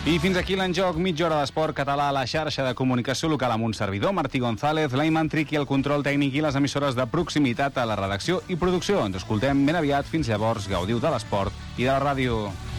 I fins aquí l'enjoc, mitja hora d'esport català a la xarxa de comunicació local amb un servidor, Martí González, l'Aiman Triqui, el control tècnic i les emissores de proximitat a la redacció i producció. Ens escoltem ben aviat. Fins llavors, gaudiu de l'esport i de la ràdio.